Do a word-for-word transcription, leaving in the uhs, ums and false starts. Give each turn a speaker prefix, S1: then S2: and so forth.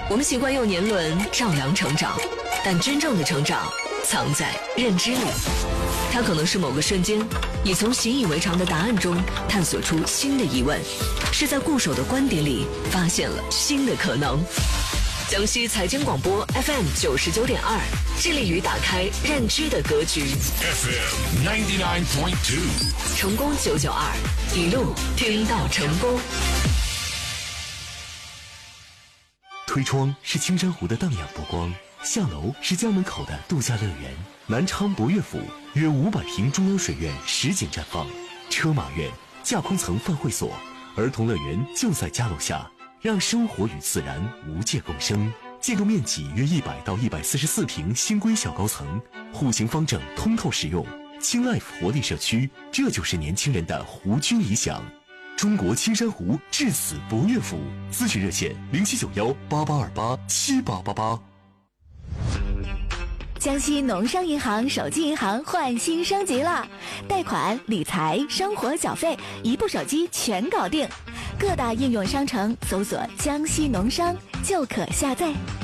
S1: 我们习惯用年轮丈量成长，但真正的成长藏在认知里。它可能是某个瞬间，你从习以为常的答案中探索出新的疑问，是在固守的观点里发现了新的可能。江西财经广播 F M 九十九点二，致力于打开认知的格局。
S2: F M ninety nine point two，
S1: 成功九九二，一路听到成功。
S3: 推窗是青山湖的荡漾波光，下楼是家门口的度假乐园。南昌博悦府约五百平中央水院实景绽放，车马院、架空层饭会所、儿童乐园就在家楼下，让生活与自然无界共生。建筑面积约一百到一百四十四平新规小高层，户型方正，通透实用。青 Life 活力社区，这就是年轻人的湖居理想。中国青山湖至此博悦府，咨询热线零七九幺八八二八七八八八。
S4: 江西农商银行手机银行换新升级了，贷款、理财、生活缴费，一部手机全搞定。各大应用商城搜索江西农商就可下载。